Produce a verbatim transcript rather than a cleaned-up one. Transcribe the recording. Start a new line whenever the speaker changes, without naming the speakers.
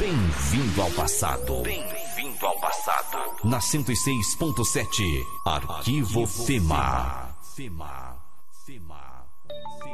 Bem-vindo ao passado. Bem-vindo ao passado. Na cento e seis ponto sete, Arquivo Fema. Fema. Fema.